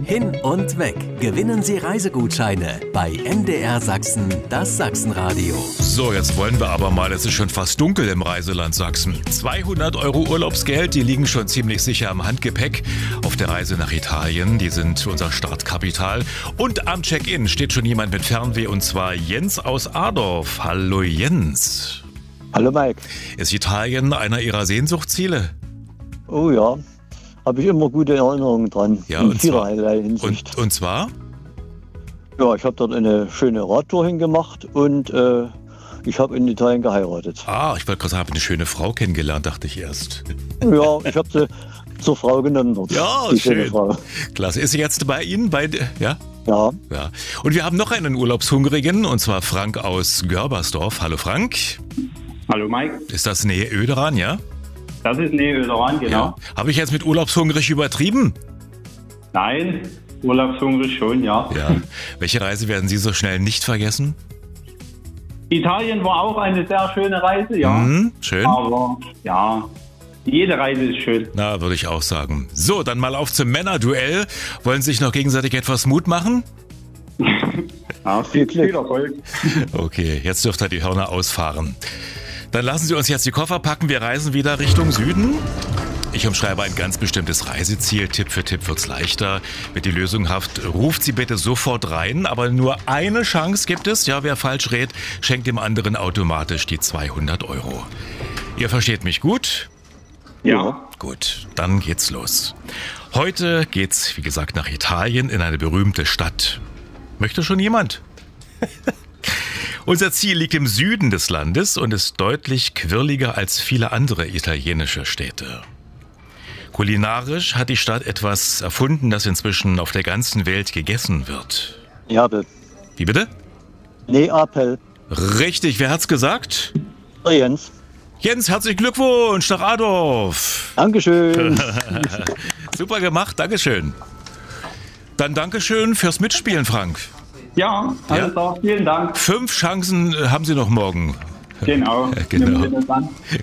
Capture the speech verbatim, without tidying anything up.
Hin und weg. Gewinnen Sie Reisegutscheine bei M D R Sachsen, das Sachsenradio. So, jetzt wollen wir aber mal, es ist schon fast dunkel im Reiseland Sachsen. zweihundert Euro Urlaubsgeld, die liegen schon ziemlich sicher am Handgepäck auf der Reise nach Italien. Die sind unser Startkapital. Und am Check-in steht schon jemand mit Fernweh, und zwar Jens aus Adorf. Hallo Jens. Hallo Mike. Ist Italien einer Ihrer Sehnsuchtsziele? Oh ja, habe ich immer gute Erinnerungen dran. Ja, in und zwar, vielerlei Hinsicht. und, und zwar? Ja, ich habe dort eine schöne Radtour hingemacht und äh, ich habe in Italien geheiratet. Ah, ich wollte gerade sagen, habe eine schöne Frau kennengelernt, dachte ich erst. Ja, ich habe sie zur Frau genommen dort. Ja, die schön. schöne Frau. Klasse. Ist sie jetzt bei Ihnen? Bei, ja? Ja. Ja. Und wir haben noch einen Urlaubshungrigen, und zwar Frank aus Görbersdorf. Hallo Frank. Hallo Mike. Ist das Nähe Öderan, ja? Das ist Nähe Öderan, genau. Ja. Habe ich jetzt mit urlaubshungrig übertrieben? Nein, urlaubshungrig schon, ja. Ja. Welche Reise werden Sie so schnell nicht vergessen? Italien war auch eine sehr schöne Reise, ja. Mhm, schön. Aber ja, jede Reise ist schön. Na, würde ich auch sagen. So, dann mal auf zum Männerduell. Wollen Sie sich noch gegenseitig etwas Mut machen? Ja, viel, viel Erfolg. Okay, jetzt dürft ihr die Hörner ausfahren. Dann lassen Sie uns jetzt die Koffer packen. Wir reisen wieder Richtung Süden. Ich umschreibe ein ganz bestimmtes Reiseziel. Tipp für Tipp wird's leichter. Wenn die Lösung habt, ruft sie bitte sofort rein. Aber nur eine Chance gibt es. Ja, wer falsch rät, schenkt dem anderen automatisch die zweihundert Euro. Ihr versteht mich gut? Ja. Gut, dann geht's los. Heute geht's, wie gesagt, nach Italien in eine berühmte Stadt. Möchte schon jemand? Unser Ziel liegt im Süden des Landes und ist deutlich quirliger als viele andere italienische Städte. Kulinarisch hat die Stadt etwas erfunden, das inzwischen auf der ganzen Welt gegessen wird. Neapel. Wie bitte? Neapel. Richtig, wer hat's gesagt? Der Jens. Jens, herzlichen Glückwunsch nach Adorf. Dankeschön. Super gemacht, Dankeschön. Dann Dankeschön fürs Mitspielen, Frank. Ja, alles Ja. klar, vielen Dank. Fünf Chancen äh, haben Sie noch morgen. Genau. Genau. Nimm bitte dran.